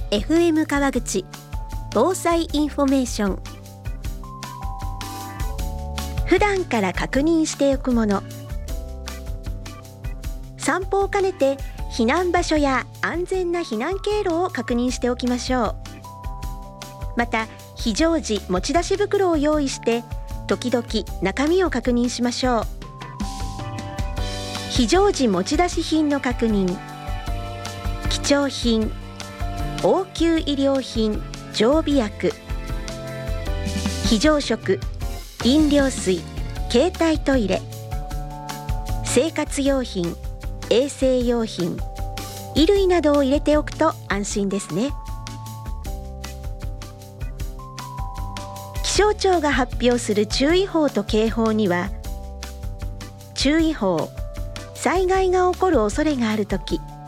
FM 川口防災インフォメーション。普段から確認しておくもの。散歩を兼ねて避難場所や安全な避難経路を確認しておきましょう。また非常時持ち出し袋を用意して時々中身を確認しましょう。非常時持ち出し品の確認。貴重品、応急医療品、常備薬、非常食、飲料水、携帯トイレ、生活用品、衛生用品、衣類などを入れておくと安心ですね。気象庁が発表する注意報と警報には、注意報、災害が起こる恐れがあるとき、